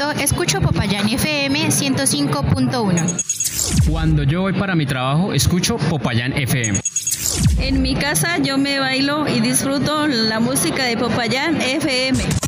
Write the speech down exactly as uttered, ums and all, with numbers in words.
yo escucho Popayán F M ciento cinco punto uno. Cuando yo voy para mi trabajo, escucho Popayán F M. En mi casa yo me bailo y disfruto la música de Popayán F M.